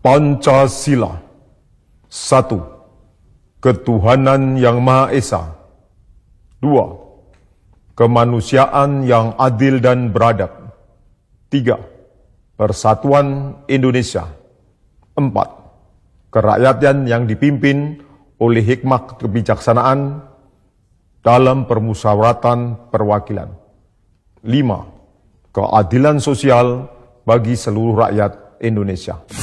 Pancasila. 1. Ketuhanan yang Maha Esa. 2. Kemanusiaan yang adil dan beradab. 3. Persatuan Indonesia. 4. Kerakyatan yang dipimpin oleh hikmah kebijaksanaan dalam permusyawaratan perwakilan. 5. Keadilan sosial bagi seluruh rakyat Indonesia.